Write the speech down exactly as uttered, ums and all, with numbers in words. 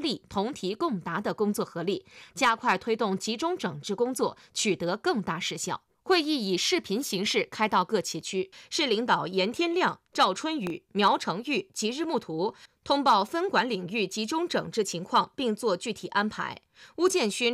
力、同题共答的工作合力，加快推动集中整治工作，取得更大实效。会议以视频形式开到各旗区，市领导严天亮、赵春雨、苗成玉即日木图通报分管领域集中整治情况，并做具体安排。邬建勋